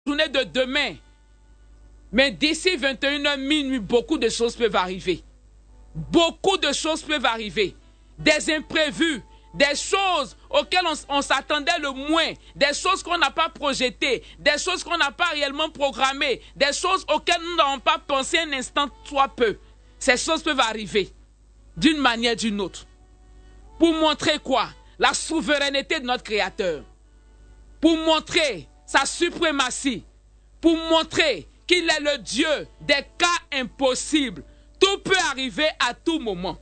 journée de demain. Mais d'ici 21h minuit, beaucoup de choses peuvent arriver. Beaucoup de choses peuvent arriver. Des imprévus, des choses auxquelles on s'attendait le moins, des choses qu'on n'a pas projetées, des choses qu'on n'a pas réellement programmées, des choses auxquelles nous n'avons pas pensé un instant, soit peu. Ces choses peuvent arriver d'une manière ou d'une autre. Pour montrer quoi? La souveraineté de notre Créateur. Pour montrer sa suprématie. Pour montrer qu'il est le Dieu des cas impossibles. Tout peut arriver à tout moment.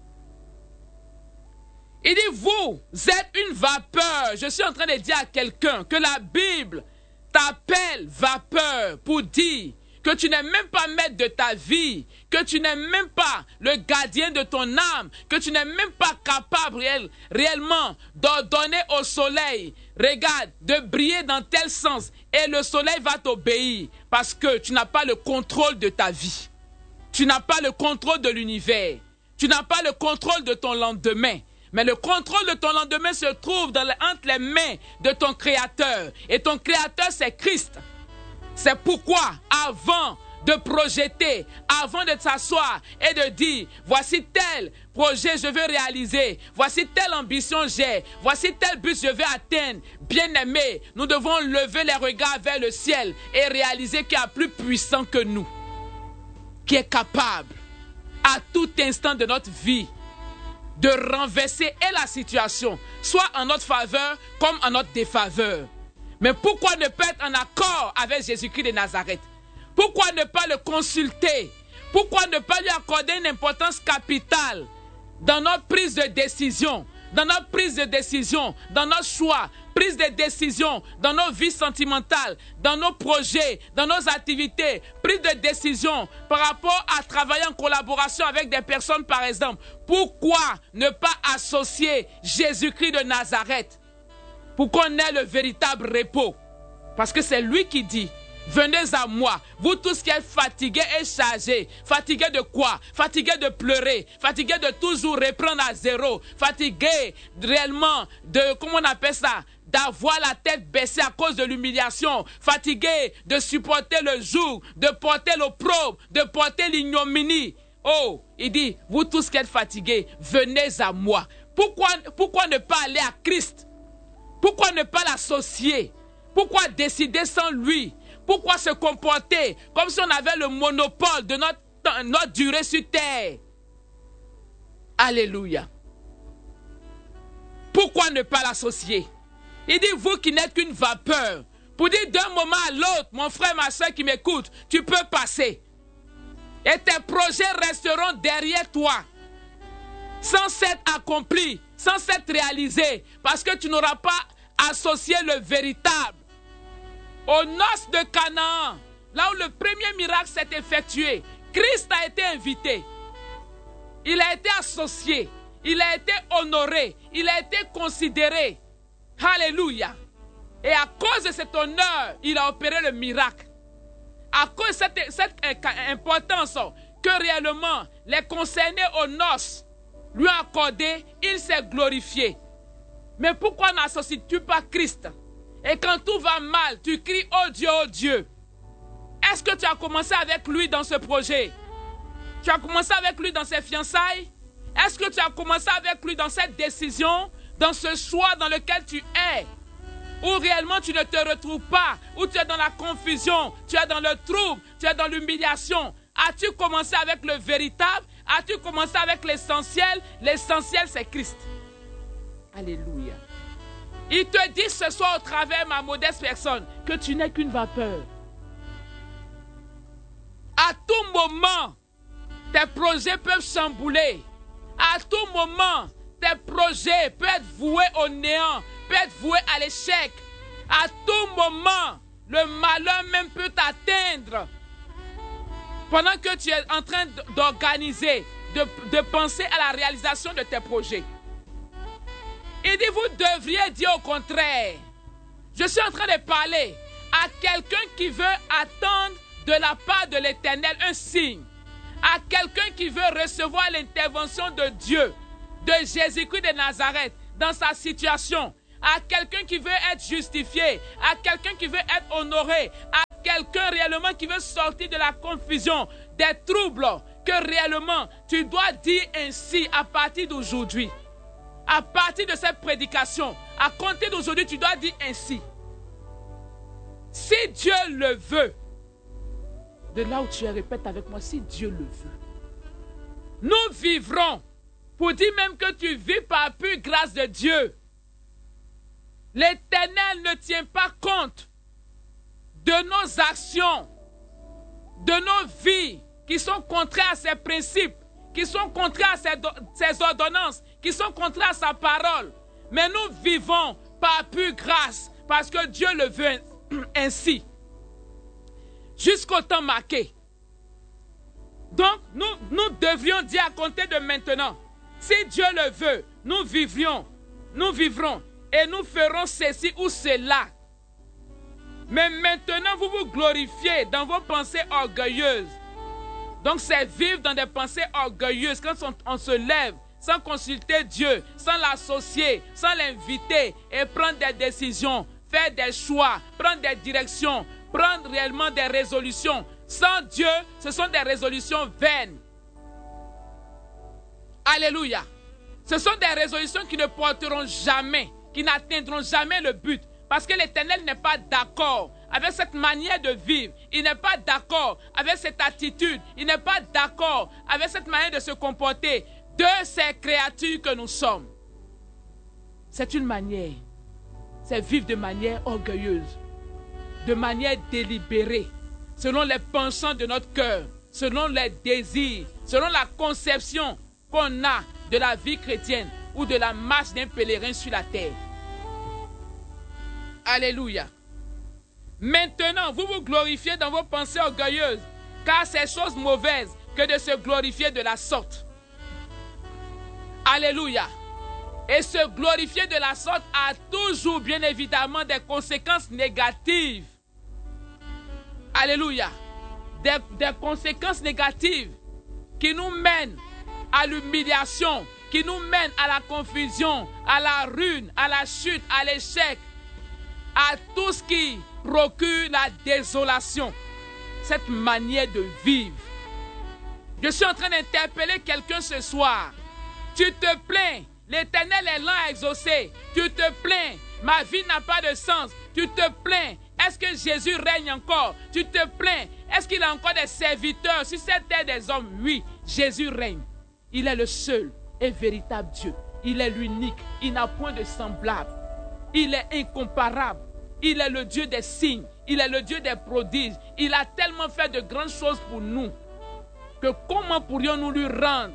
Il dit, vous êtes une vapeur. Je suis en train de dire à quelqu'un que la Bible t'appelle vapeur pour dire que tu n'es même pas maître de ta vie, que tu n'es même pas le gardien de ton âme, que tu n'es même pas capable réellement d'ordonner au soleil, regarde, de briller dans tel sens, et le soleil va t'obéir parce que tu n'as pas le contrôle de ta vie. Tu n'as pas le contrôle de l'univers. Tu n'as pas le contrôle de ton lendemain. Mais le contrôle de ton lendemain se trouve entre les mains de ton Créateur. Et ton Créateur, c'est Christ. C'est pourquoi, avant de projeter, avant de s'asseoir et de dire, voici tel projet je veux réaliser, voici telle ambition j'ai, voici tel but je veux atteindre, bien-aimés, nous devons lever les regards vers le ciel et réaliser qu'il y a plus puissant que nous, qui est capable, à tout instant de notre vie, de renverser la situation, soit en notre faveur comme en notre défaveur. Mais pourquoi ne pas être en accord avec Jésus-Christ de Nazareth? Pourquoi ne pas le consulter? Pourquoi ne pas lui accorder une importance capitale dans notre prise de décision, dans notre choix, prise de décision, dans nos vies sentimentales, dans nos projets, dans nos activités, prise de décision par rapport à travailler en collaboration avec des personnes par exemple. Pourquoi ne pas associer Jésus-Christ de Nazareth pour qu'on ait le véritable repos? Parce que c'est lui qui dit, venez à moi, vous tous qui êtes fatigués et chargés. Fatigués de quoi? Fatigués de pleurer, fatigués de toujours reprendre à zéro, fatigués réellement de, comment on appelle ça, d'avoir la tête baissée à cause de l'humiliation, fatigués de supporter le joug, de porter l'opprobre, de porter l'ignominie. Oh, il dit, vous tous qui êtes fatigués, venez à moi. Pourquoi ne pas aller à Christ? Pourquoi ne pas l'associer? Pourquoi décider sans lui? Pourquoi se comporter comme si on avait le monopole de notre durée sur terre? Alléluia. Pourquoi ne pas l'associer? Il dit, vous qui n'êtes qu'une vapeur, pour dire d'un moment à l'autre, mon frère, ma soeur qui m'écoute, tu peux passer. Et tes projets resteront derrière toi, sans s'être accomplis, sans s'être réalisés, parce que tu n'auras pas associé le véritable. Aux noces de Canaan, là où le premier miracle s'est effectué, Christ a été invité. Il a été associé, il a été honoré, il a été considéré. Alléluia. Et à cause de cet honneur, il a opéré le miracle. À cause de cette importance que réellement les concernés aux noces lui ont accordé, il s'est glorifié. Mais pourquoi n'associes-tu pas Christ? Et quand tout va mal, tu cries, oh Dieu, oh Dieu. Est-ce que tu as commencé avec lui dans ce projet? Tu as commencé avec lui dans ses fiançailles? Est-ce que tu as commencé avec lui dans cette décision, dans ce choix dans lequel tu es? Ou réellement tu ne te retrouves pas, ou tu es dans la confusion, tu es dans le trouble, tu es dans l'humiliation. As-tu commencé avec le véritable? As-tu commencé avec l'essentiel? L'essentiel, c'est Christ. Alléluia. Il te dit ce soir au travers ma modeste personne que tu n'es qu'une vapeur. À tout moment, tes projets peuvent chambouler. À tout moment, tes projets peuvent être voués au néant, peuvent être voués à l'échec. À tout moment, le malheur même peut t'atteindre. Pendant que tu es en train d'organiser, de penser à la réalisation de tes projets. Il dit, vous devriez dire au contraire. Je suis en train de parler à quelqu'un qui veut attendre de la part de l'Éternel un signe. À quelqu'un qui veut recevoir l'intervention de Dieu, de Jésus-Christ de Nazareth, dans sa situation. à quelqu'un qui veut être justifié, à quelqu'un qui veut être honoré, à quelqu'un réellement qui veut sortir de la confusion, des troubles, que réellement tu dois dire ainsi à partir d'aujourd'hui. À partir de cette prédication, à compter d'aujourd'hui, tu dois dire ainsi. Si Dieu le veut, de là où tu es, répète avec moi, si Dieu le veut, nous vivrons, pour dire même que tu vis par pure grâce de Dieu. L'Éternel ne tient pas compte de nos actions, de nos vies qui sont contraires à ses principes, qui sont contraires à ses ordonnances, qui sont contraires à sa parole. Mais nous vivons par pure grâce, parce que Dieu le veut ainsi. Jusqu'au temps marqué. Donc, nous devrions dire à compter de maintenant, si Dieu le veut, nous vivrons et nous ferons ceci ou cela. Mais maintenant, vous vous glorifiez dans vos pensées orgueilleuses. Donc, c'est vivre dans des pensées orgueilleuses quand on se lève sans consulter Dieu, sans l'associer, sans l'inviter et prendre des décisions, faire des choix, prendre des directions, prendre réellement des résolutions. Sans Dieu, ce sont des résolutions vaines. Alléluia. Ce sont des résolutions qui ne porteront jamais, qui n'atteindront jamais le but. Parce que l'Éternel n'est pas d'accord avec cette manière de vivre. Il n'est pas d'accord avec cette attitude. Il n'est pas d'accord avec cette manière de se comporter de ces créatures que nous sommes. C'est une manière. C'est vivre de manière orgueilleuse, de manière délibérée, selon les penchants de notre cœur, selon les désirs, selon la conception qu'on a de la vie chrétienne ou de la marche d'un pèlerin sur la terre. Alléluia. Maintenant, vous vous glorifiez dans vos pensées orgueilleuses, car c'est chose mauvaise que de se glorifier de la sorte. Alléluia. Et se glorifier de la sorte a toujours, bien évidemment, des conséquences négatives. Alléluia. Des conséquences négatives qui nous mènent à l'humiliation, qui nous mènent à la confusion, à la ruine, à la chute, à l'échec, à tout ce qui procure la désolation. Cette manière de vivre. Je suis en train d'interpeller quelqu'un ce soir. Tu te plains, l'Éternel est lent à exaucer. Tu te plains, ma vie n'a pas de sens. Tu te plains, est-ce que Jésus règne encore? Tu te plains, est-ce qu'il a encore des serviteurs sur cette terre des hommes? Oui, Jésus règne. Il est le seul et véritable Dieu. Il est l'unique, il n'a point de semblable. Il est incomparable. Il est le Dieu des signes. Il est le Dieu des prodiges. Il a tellement fait de grandes choses pour nous que comment pourrions-nous lui rendre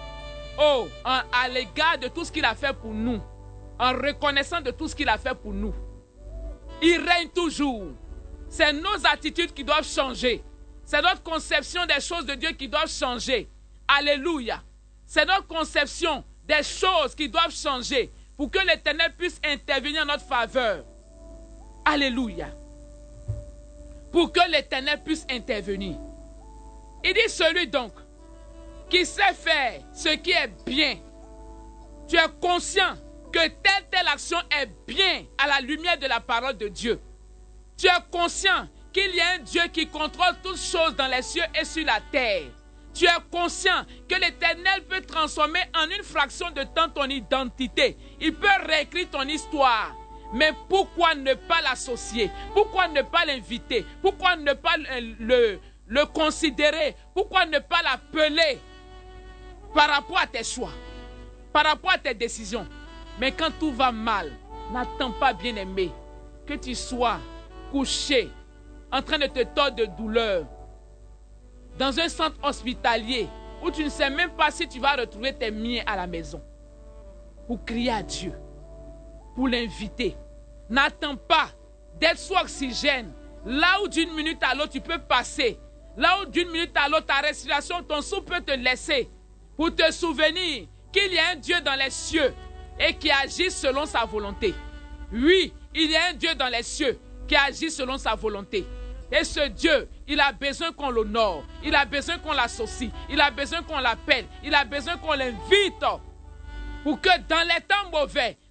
à l'égard de tout ce qu'il a fait pour nous, en reconnaissant de tout ce qu'il a fait pour nous. Il règne toujours. C'est nos attitudes qui doivent changer. C'est notre conception des choses de Dieu qui doivent changer. Alléluia. C'est notre conception des choses qui doivent changer pour que l'Éternel puisse intervenir en notre faveur. Alléluia. Pour que l'Éternel puisse intervenir. Il dit celui donc qui sait faire ce qui est bien. Tu es conscient que telle action est bien à la lumière de la parole de Dieu. Tu es conscient qu'il y a un Dieu qui contrôle toutes choses dans les cieux et sur la terre. Tu es conscient que l'Éternel peut transformer en une fraction de temps ton identité. Il peut réécrire ton histoire. Mais pourquoi ne pas l'associer? Pourquoi ne pas l'inviter? Pourquoi ne pas le considérer? Pourquoi ne pas l'appeler par rapport à tes choix, par rapport à tes décisions? Mais quand tout va mal, n'attends pas, bien-aimé, que tu sois couché, en train de te tordre de douleur, dans un centre hospitalier, où tu ne sais même pas si tu vas retrouver tes miens à la maison, pour crier à Dieu, pour l'inviter. N'attends pas d'être sous oxygène, là où d'une minute à l'autre tu peux passer, là où d'une minute à l'autre ta respiration, ton souffle peut te laisser, pour te souvenir qu'il y a un Dieu dans les cieux et qui agit selon sa volonté. Oui, il y a un Dieu dans les cieux qui agit selon sa volonté. Et ce Dieu, il a besoin qu'on l'honore, il a besoin qu'on l'associe, il a besoin qu'on l'appelle, il a besoin qu'on l'invite pour que dans les temps mauvais,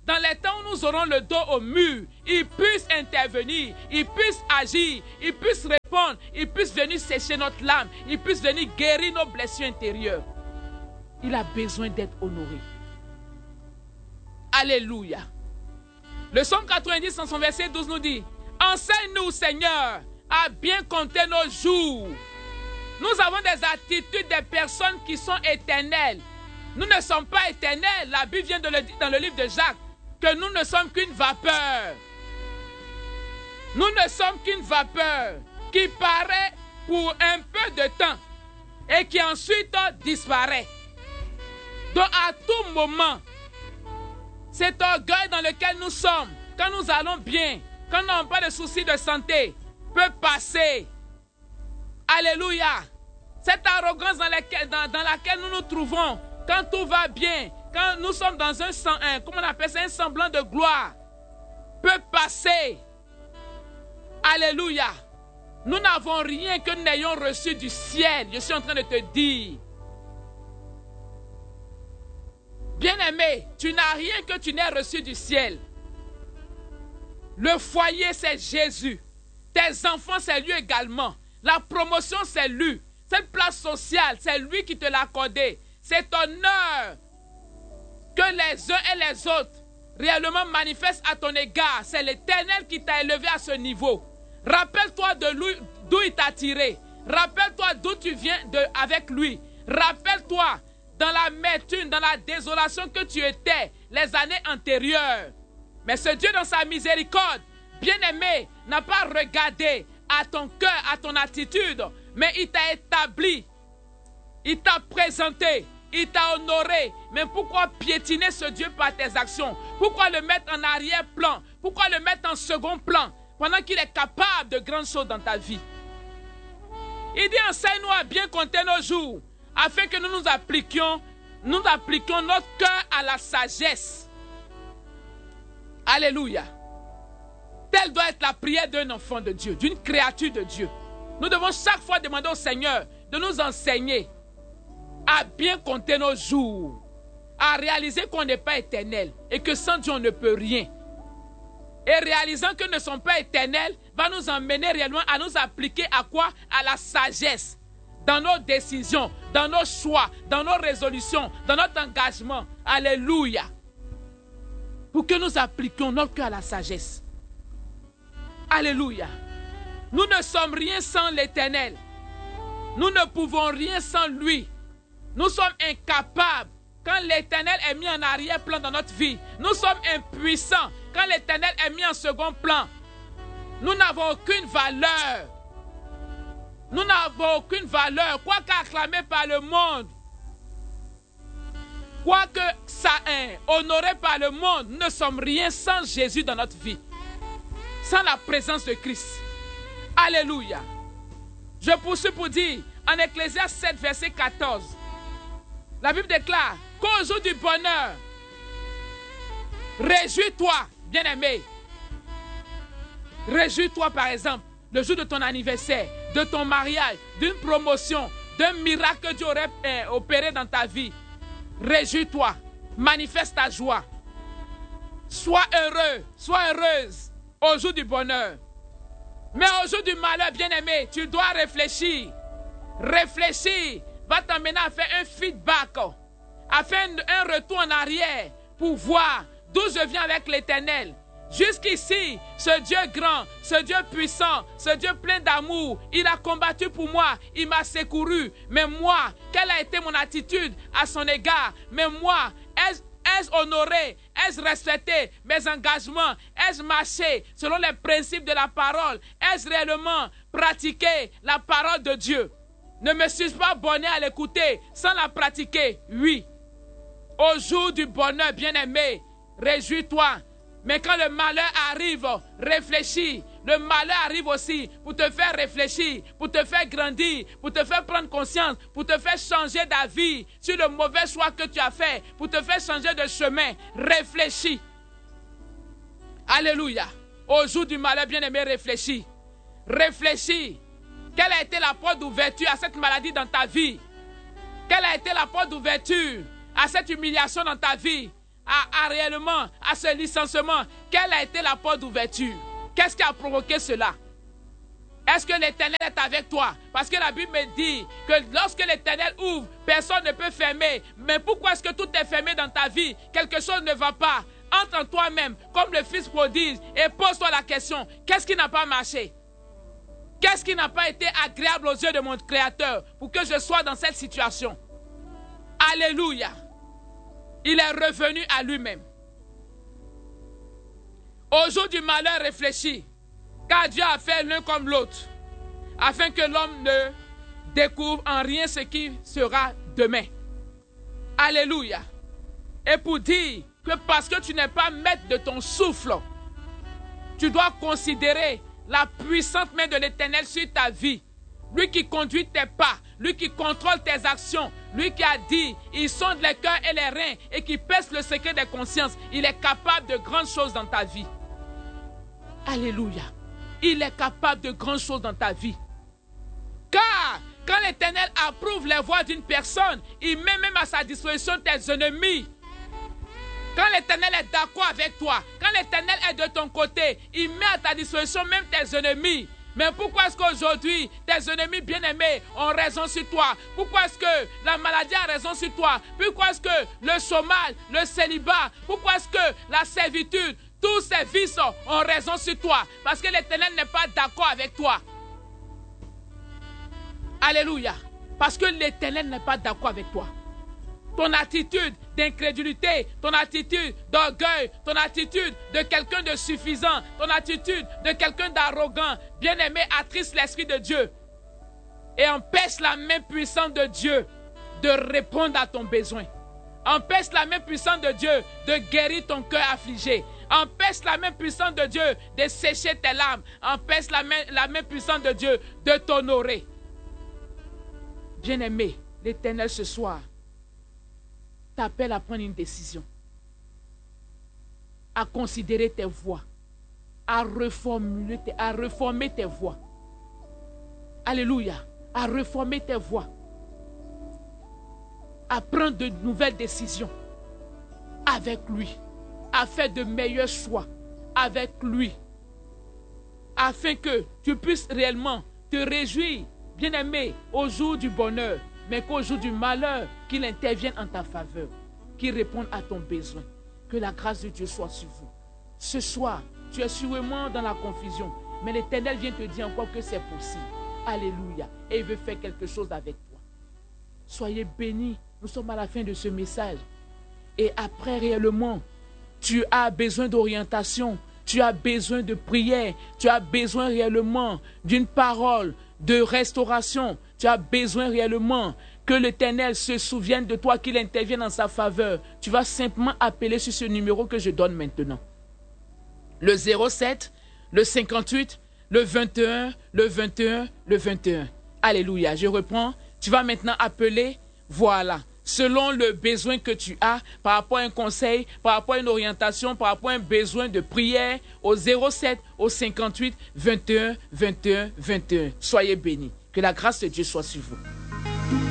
dans les temps où nous aurons le dos au mur, il puisse intervenir, il puisse agir, il puisse répondre, il puisse venir sécher notre larme, il puisse venir guérir nos blessures intérieures. Il a besoin d'être honoré. Alléluia. Le psaume 90 en son verset 12 nous dit: enseigne-nous, Seigneur, à bien compter nos jours. Nous avons des attitudes des personnes qui sont éternelles. Nous ne sommes pas éternels. La Bible vient de le dire dans le livre de Jacques, que nous ne sommes qu'une vapeur. Nous ne sommes qu'une vapeur qui paraît pour un peu de temps et qui ensuite disparaît. Donc à tout moment, cet orgueil dans lequel nous sommes, quand nous allons bien, quand nous n'avons pas de soucis de santé, peut passer. Alléluia. Cette arrogance dans laquelle nous nous trouvons, quand tout va bien, quand nous sommes dans comment on appelle ça, un semblant de gloire, peut passer. Alléluia. Nous n'avons rien que nous n'ayons reçu du ciel. Je suis en train de te dire. Bien-aimé, tu n'as rien que tu n'aies reçu du ciel. Le foyer, c'est Jésus. Tes enfants, c'est lui également. La promotion, c'est lui. Cette place sociale, c'est lui qui te l'a accordé. Cet honneur que les uns et les autres réellement manifestent à ton égard, c'est l'Éternel qui t'a élevé à ce niveau. Rappelle-toi de lui, d'où il t'a tiré. Rappelle-toi d'où tu viens avec lui. Rappelle-toi dans l'amertume, dans la désolation que tu étais les années antérieures. Mais ce Dieu, dans sa miséricorde, bien-aimé, n'a pas regardé à ton cœur, à ton attitude, mais il t'a établi, il t'a présenté, il t'a honoré. Mais pourquoi piétiner ce Dieu par tes actions? Pourquoi le mettre en arrière-plan? Pourquoi le mettre en second plan pendant qu'il est capable de grandes choses dans ta vie? Il dit: enseigne-nous à bien compter nos jours, afin que nous appliquions notre cœur à la sagesse. Alléluia. Telle doit être la prière d'un enfant de Dieu, d'une créature de Dieu. Nous devons chaque fois demander au Seigneur de nous enseigner à bien compter nos jours, à réaliser qu'on n'est pas éternel et que sans Dieu on ne peut rien. Et réalisant que nous ne sommes pas éternels va nous emmener réellement à nous appliquer à quoi? À la sagesse. Dans nos décisions, dans nos choix, dans nos résolutions, dans notre engagement. Alléluia. Pour que nous appliquions notre cœur à la sagesse. Alléluia. Nous ne sommes rien sans l'Éternel. Nous ne pouvons rien sans lui. Nous sommes incapables. Quand l'Éternel est mis en arrière-plan dans notre vie, nous sommes impuissants. Quand l'Éternel est mis en second plan, nous n'avons aucune valeur. Nous n'avons aucune valeur. Quoi qu'acclamé par le monde, quoi que ça est honoré par le monde, nous ne sommes rien sans Jésus dans notre vie. Sans la présence de Christ. Alléluia. Je poursuis pour dire, en Ecclésiaste 7, verset 14, la Bible déclare qu'au jour du bonheur, réjouis-toi, bien-aimé. Réjouis-toi, par exemple, le jour de ton anniversaire, de ton mariage, d'une promotion, d'un miracle que Dieu aurait opéré dans ta vie. Réjouis-toi, manifeste ta joie. Sois heureux, sois heureuse au jour du bonheur. Mais au jour du malheur, bien-aimé, tu dois réfléchir. Réfléchir va t'amener à faire un feedback, à faire un retour en arrière pour voir d'où je viens avec l'Éternel. Jusqu'ici, ce Dieu grand, ce Dieu puissant, ce Dieu plein d'amour, il a combattu pour moi, il m'a secouru. Mais moi, quelle a été mon attitude à son égard? Mais moi, ai-je honoré, ai-je respecté mes engagements? Ai-je marché selon les principes de la parole? Ai-je réellement pratiqué la parole de Dieu? Ne me suis-je pas borné à l'écouter sans la pratiquer? Oui. Au jour du bonheur, bien-aimé, réjouis-toi. Mais quand le malheur arrive, réfléchis. Le malheur arrive aussi pour te faire réfléchir, pour te faire grandir, pour te faire prendre conscience, pour te faire changer d'avis sur le mauvais choix que tu as fait, pour te faire changer de chemin. Réfléchis. Alléluia. Au jour du malheur, bien-aimé, réfléchis. Réfléchis. Quelle a été la porte d'ouverture à cette maladie dans ta vie? Quelle a été la porte d'ouverture à cette humiliation dans ta vie? réellement à ce licenciement? Quelle a été la porte d'ouverture? Qu'est-ce qui a provoqué cela? Est-ce que l'Éternel est avec toi? Parce que la Bible me dit que lorsque l'Éternel ouvre, personne ne peut fermer. Mais pourquoi est-ce que tout est fermé dans ta vie? Quelque chose ne va pas. Entre en toi-même, comme le Fils prodigue, et pose-toi la question, qu'est-ce qui n'a pas marché? Qu'est-ce qui n'a pas été agréable aux yeux de mon Créateur pour que je sois dans cette situation? Alléluia. Il est revenu à lui-même. Au jour du malheur, réfléchis, car Dieu a fait l'un comme l'autre, afin que l'homme ne découvre en rien ce qui sera demain. Alléluia. Et pour dire que parce que tu n'es pas maître de ton souffle, tu dois considérer la puissante main de l'Éternel sur ta vie. Lui qui conduit tes pas, lui qui contrôle tes actions, lui qui a dit, il sonde les cœurs et les reins et qui pèse le secret des consciences. Il est capable de grandes choses dans ta vie. Alléluia. Il est capable de grandes choses dans ta vie. Car quand l'Éternel approuve les voies d'une personne, il met même à sa disposition tes ennemis. Quand l'Éternel est d'accord avec toi, quand l'Éternel est de ton côté, il met à ta disposition même tes ennemis. Mais pourquoi est-ce qu'aujourd'hui, tes ennemis bien-aimés ont raison sur toi? Pourquoi est-ce que la maladie a raison sur toi? Pourquoi est-ce que le chômage, le célibat, pourquoi est-ce que la servitude, tous ces vices ont raison sur toi? Parce que l'Éternel n'est pas d'accord avec toi. Alléluia. Parce que l'Éternel n'est pas d'accord avec toi. Ton attitude d'incrédulité, ton attitude d'orgueil, ton attitude de quelqu'un de suffisant, ton attitude de quelqu'un d'arrogant, bien-aimé, attriste l'Esprit de Dieu et empêche la main puissante de Dieu de répondre à ton besoin. Empêche la main puissante de Dieu de guérir ton cœur affligé. Empêche la main puissante de Dieu de sécher tes larmes. Empêche la main puissante de Dieu de t'honorer. Bien-aimé, l'Éternel ce soir t'appelle à prendre une décision, à considérer tes voies, à reformer tes voies. Alléluia. À reformer tes voies, à prendre de nouvelles décisions avec lui, à faire de meilleurs choix avec lui, afin que tu puisses réellement te réjouir, bien-aimé, au jour du bonheur, mais qu'au jour du malheur, qu'il intervienne en ta faveur, qu'il réponde à ton besoin. Que la grâce de Dieu soit sur vous. Ce soir, tu es sûrement dans la confusion, mais l'Éternel vient te dire encore que c'est possible. Alléluia. Et il veut faire quelque chose avec toi. Soyez bénis. Nous sommes à la fin de ce message. Et après, réellement, tu as besoin d'orientation, tu as besoin de prière, tu as besoin réellement d'une parole de restauration. Tu as besoin réellement que l'Éternel se souvienne de toi, qu'il intervienne en sa faveur. Tu vas simplement appeler sur ce numéro que je donne maintenant. Le 07, le 58, le 21, le 21, le 21. Alléluia. Je reprends. Tu vas maintenant appeler, voilà, selon le besoin que tu as, par rapport à un conseil, par rapport à une orientation, par rapport à un besoin de prière, au 07, au 58, 21, 21, 21. Soyez bénis. Que la grâce de Dieu soit sur vous.